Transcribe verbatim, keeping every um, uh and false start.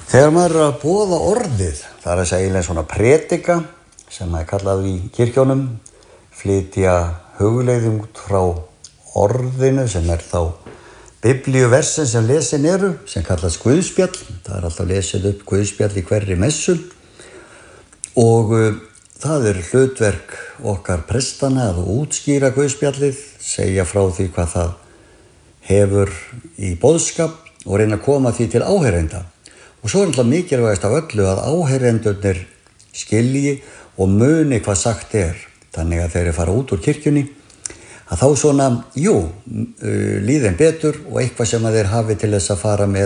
Þegar maður er að boða orðið, það er að segja eiginlega svona predika sem er kallað í kirkjónum, flytja hugleiðum út frá orðinu sem er þá biblíuversin sem lesin eru, sem kallast Guðspjall. Það er alltaf lesið upp Guðspjall í hverri messu og uh, það er hlutverk okkar prestana að útskýra Guðspjallið, segja frá því hvað það hefur í boðskap og reyna að koma því til áheyrenda. Og svo er alltaf mikilvægast af öllu að áheyrendurnir skilji og muni hvað sagt er. Þannig að þeir eru fara út úr kirkjunni, að þá svona, jú, líðin betur og eitthvað sem að þeir hafi til þess að fara með